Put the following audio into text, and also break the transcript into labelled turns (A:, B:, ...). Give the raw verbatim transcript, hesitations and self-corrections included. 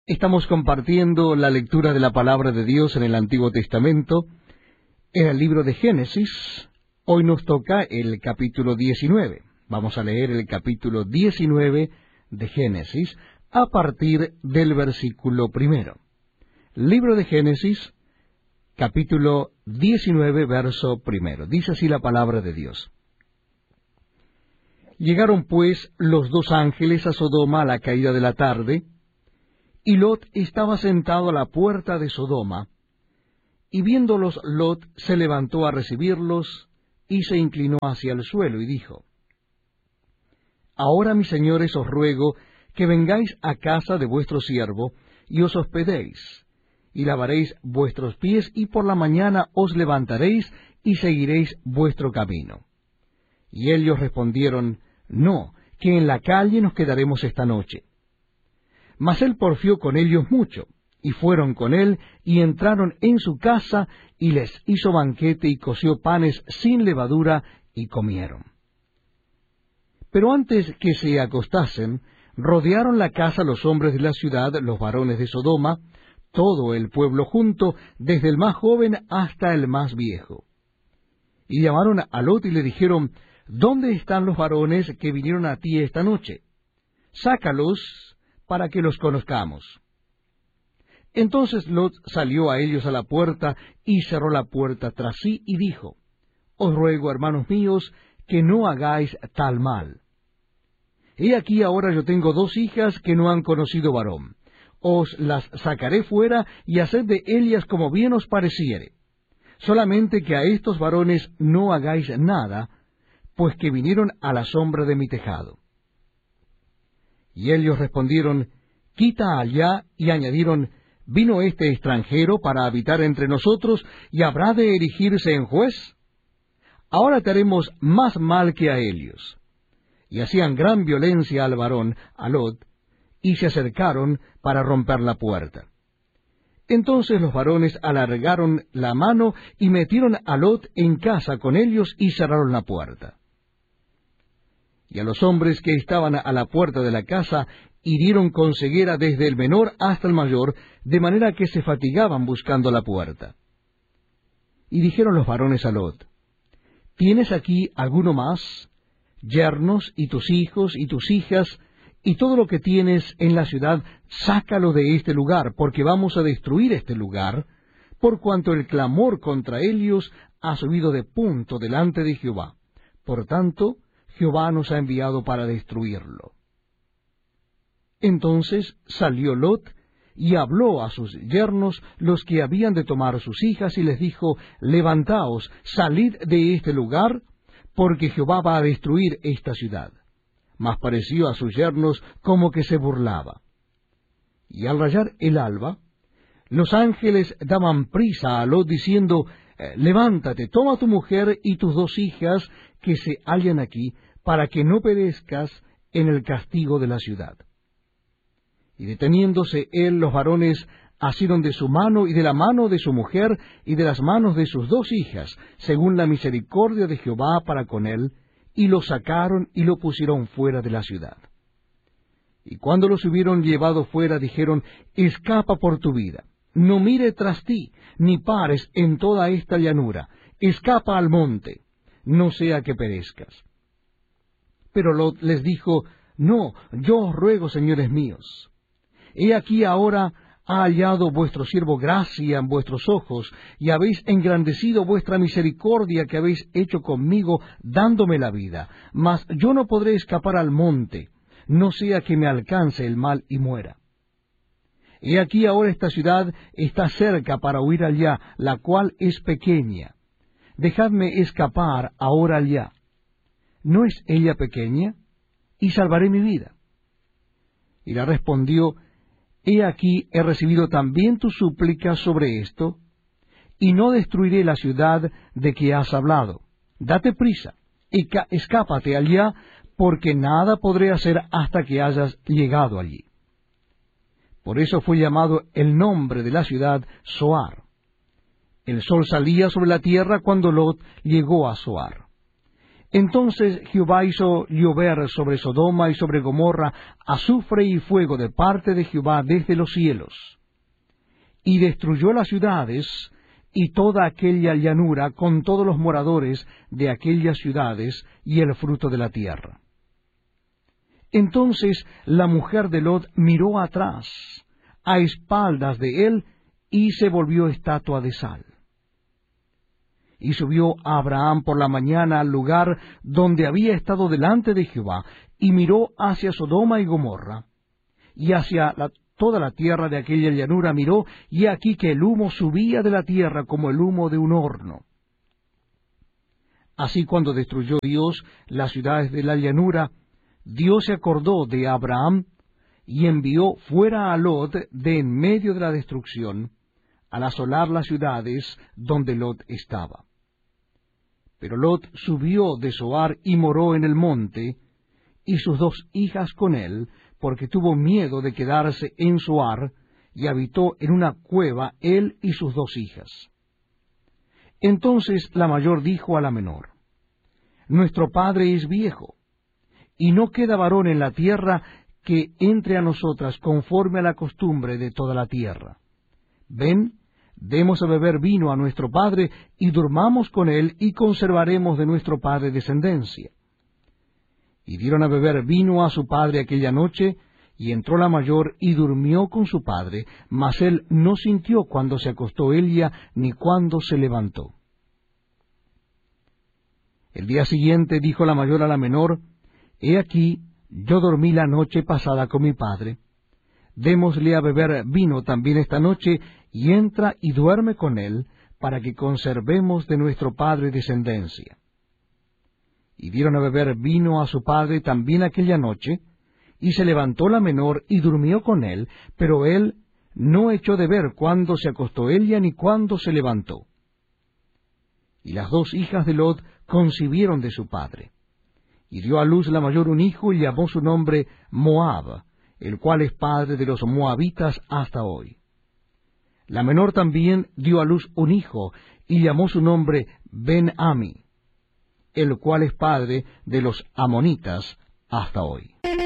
A: Estamos compartiendo la lectura de la palabra de Dios en el Antiguo Testamento, en el libro de Génesis. Hoy nos toca el capítulo diecinueve. Vamos a leer el capítulo diecinueve de Génesis a partir del versículo primero. Libro de Génesis, capítulo diecinueve, verso primero. Dice así la palabra de Dios. Llegaron pues los dos ángeles a Sodoma a la caída de la tarde, y Lot estaba sentado a la puerta de Sodoma, y viéndolos Lot se levantó a recibirlos, y se inclinó hacia el suelo, y dijo: Ahora, mis señores, os ruego que vengáis a casa de vuestro siervo, y os hospedéis, y lavaréis vuestros pies, y por la mañana os levantaréis, y seguiréis vuestro camino. Y ellos respondieron: No, que en la calle nos quedaremos esta noche. Mas él porfió con ellos mucho, y fueron con él, y entraron en su casa, y les hizo banquete, y coció panes sin levadura, y comieron. Pero antes que se acostasen, rodearon la casa los hombres de la ciudad, los varones de Sodoma, todo el pueblo junto, desde el más joven hasta el más viejo. Y llamaron a Lot y le dijeron: ¿Dónde están los varones que vinieron a ti esta noche? Sácalos, para que los conozcamos. Entonces Lot salió a ellos a la puerta, y cerró la puerta tras sí, y dijo: Os ruego, hermanos míos, que no hagáis tal mal. He aquí ahora yo tengo dos hijas que no han conocido varón. Os las sacaré fuera, y haced de ellas como bien os pareciere. Solamente que a estos varones no hagáis nada, pues que vinieron a la sombra de mi tejado. Y ellos respondieron: Quita allá, y añadieron: ¿Vino este extranjero para habitar entre nosotros, y habrá de erigirse en juez? Ahora te haremos más mal que a ellos. Y hacían gran violencia al varón, a Lot, y se acercaron para romper la puerta. Entonces los varones alargaron la mano, y metieron a Lot en casa con ellos, y cerraron la puerta. Y a los hombres que estaban a la puerta de la casa hirieron con ceguera desde el menor hasta el mayor, de manera que se fatigaban buscando la puerta. Y dijeron los varones a Lot: ¿Tienes aquí alguno más, yernos, y tus hijos, y tus hijas, y todo lo que tienes en la ciudad? Sácalo de este lugar, porque vamos a destruir este lugar, por cuanto el clamor contra ellos ha subido de punto delante de Jehová. Por tanto, Jehová nos ha enviado para destruirlo. Entonces salió Lot, y habló a sus yernos, los que habían de tomar sus hijas, y les dijo: Levantaos, salid de este lugar, porque Jehová va a destruir esta ciudad. Mas pareció a sus yernos como que se burlaba. Y al rayar el alba, los ángeles daban prisa a Lot, diciendo: Levántate, toma tu mujer y tus dos hijas que se hallan aquí, para que no perezcas en el castigo de la ciudad. Y deteniéndose él, los varones asieron de su mano y de la mano de su mujer y de las manos de sus dos hijas, según la misericordia de Jehová para con él, y lo sacaron y lo pusieron fuera de la ciudad. Y cuando los hubieron llevado fuera, dijeron: Escapa por tu vida, no mire tras ti, ni pares en toda esta llanura, escapa al monte, no sea que perezcas. Pero Lot les dijo: No, yo os ruego, señores míos, he aquí ahora ha hallado vuestro siervo gracia en vuestros ojos, y habéis engrandecido vuestra misericordia que habéis hecho conmigo, dándome la vida. Mas yo no podré escapar al monte, no sea que me alcance el mal y muera. He aquí ahora esta ciudad está cerca para huir allá, la cual es pequeña. Dejadme escapar ahora allá. ¿No es ella pequeña? Y salvaré mi vida. Y le respondió: He aquí he recibido también tu súplica sobre esto, y no destruiré la ciudad de que has hablado. Date prisa, y escápate allá, porque nada podré hacer hasta que hayas llegado allí. Por eso fue llamado el nombre de la ciudad Zoar. El sol salía sobre la tierra cuando Lot llegó a Zoar. Entonces Jehová hizo llover sobre Sodoma y sobre Gomorra azufre y fuego de parte de Jehová desde los cielos, y destruyó las ciudades y toda aquella llanura con todos los moradores de aquellas ciudades y el fruto de la tierra. Entonces la mujer de Lot miró atrás, a espaldas de él, y se volvió estatua de sal. Y subió Abraham por la mañana al lugar donde había estado delante de Jehová, y miró hacia Sodoma y Gomorra, y hacia la, toda la tierra de aquella llanura miró, y aquí que el humo subía de la tierra como el humo de un horno. Así cuando destruyó Dios las ciudades de la llanura, Dios se acordó de Abraham, y envió fuera a Lot de en medio de la destrucción, al asolar las ciudades donde Lot estaba. Pero Lot subió de Zoar y moró en el monte, y sus dos hijas con él, porque tuvo miedo de quedarse en Zoar, y habitó en una cueva él y sus dos hijas. Entonces la mayor dijo a la menor: Nuestro padre es viejo, y no queda varón en la tierra que entre a nosotras conforme a la costumbre de toda la tierra. Ven, demos a beber vino a nuestro padre, y durmamos con él, y conservaremos de nuestro padre descendencia. Y dieron a beber vino a su padre aquella noche, y entró la mayor, y durmió con su padre, mas él no sintió cuando se acostó ella, ni cuando se levantó. El día siguiente dijo la mayor a la menor: He aquí, yo dormí la noche pasada con mi padre. Démosle a beber vino también esta noche, y entra y duerme con él, para que conservemos de nuestro padre descendencia. Y dieron a beber vino a su padre también aquella noche, y se levantó la menor y durmió con él, pero él no echó de ver cuándo se acostó ella ni cuándo se levantó. Y las dos hijas de Lot concibieron de su padre. Y dio a luz la mayor un hijo, y llamó su nombre Moab, el cual es padre de los moabitas hasta hoy. La menor también dio a luz un hijo, y llamó su nombre Ben-Ami, el cual es padre de los amonitas hasta hoy.